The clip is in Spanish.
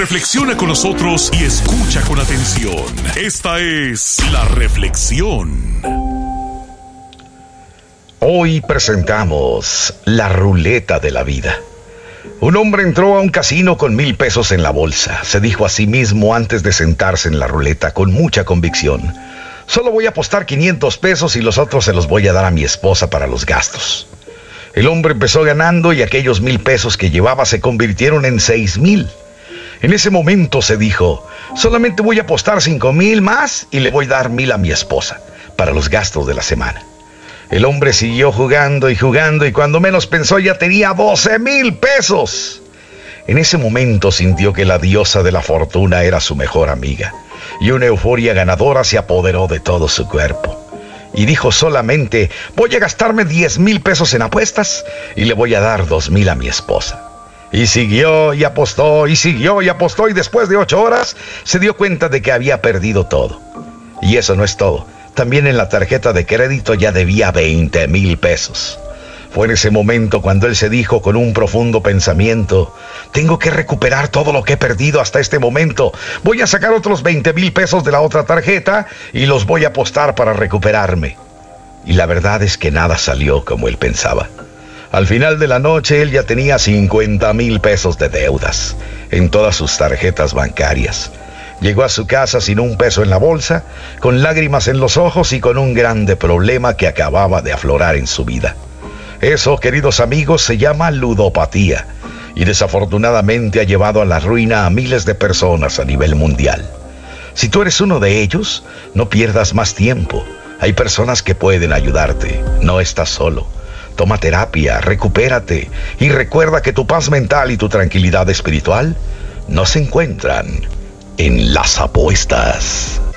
Reflexiona con nosotros y escucha con atención. Esta es La Reflexión. Hoy presentamos La Ruleta de la Vida. Un hombre entró a un casino con 1,000 pesos en la bolsa. Se dijo a sí mismo antes de sentarse en la ruleta con mucha convicción: solo voy a apostar 500 pesos y los otros se los voy a dar a mi esposa para los gastos. El hombre empezó ganando y aquellos 1,000 pesos que llevaba se convirtieron en 6,000. En ese momento se dijo: solamente voy a apostar 5,000 más y le voy a dar 1,000 a mi esposa para los gastos de la semana. El hombre siguió jugando y jugando y cuando menos pensó ya tenía 12,000 pesos. En ese momento sintió que la diosa de la fortuna era su mejor amiga y una euforia ganadora se apoderó de todo su cuerpo. Y dijo solamente: voy a gastarme 10,000 pesos en apuestas y le voy a dar 2,000 a mi esposa. Y siguió y apostó y siguió y apostó y después de 8 horas se dio cuenta de que había perdido todo. Y eso no es todo. También en la tarjeta de crédito ya debía 20,000 pesos. Fue en ese momento cuando él se dijo con un profundo pensamiento: tengo que recuperar todo lo que he perdido hasta este momento. Voy a sacar otros 20,000 pesos de la otra tarjeta y los voy a apostar para recuperarme. Y la verdad es que nada salió como él pensaba. Al final de la noche él ya tenía 50,000 pesos de deudas en todas sus tarjetas bancarias. Llegó a su casa sin un peso en la bolsa, con lágrimas en los ojos y con un grande problema que acababa de aflorar en su vida. Eso, queridos amigos, se llama ludopatía y desafortunadamente ha llevado a la ruina a miles de personas a nivel mundial. Si tú eres uno de ellos, no pierdas más tiempo. Hay personas que pueden ayudarte. No estás solo. Toma terapia, recupérate y recuerda que tu paz mental y tu tranquilidad espiritual no se encuentran en las apuestas.